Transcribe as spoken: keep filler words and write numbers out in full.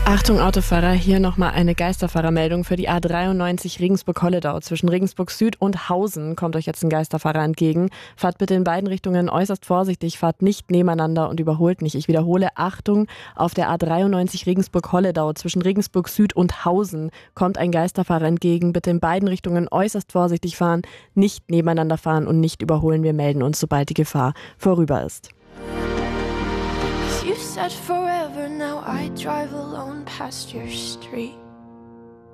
Achtung Autofahrer, hier nochmal eine Geisterfahrermeldung für die A dreiundneunzig Regensburg-Holledau. Zwischen Regensburg Süd und Hausen kommt euch jetzt ein Geisterfahrer entgegen. Fahrt bitte in beiden Richtungen äußerst vorsichtig, fahrt nicht nebeneinander und überholt nicht. Ich wiederhole, Achtung, auf der A dreiundneunzig Regensburg-Holledau zwischen Regensburg Süd und Hausen kommt ein Geisterfahrer entgegen. Bitte in beiden Richtungen äußerst vorsichtig fahren, nicht nebeneinander fahren und nicht überholen. Wir melden uns, sobald die Gefahr vorüber ist. You said forever, now I drive alone past your street.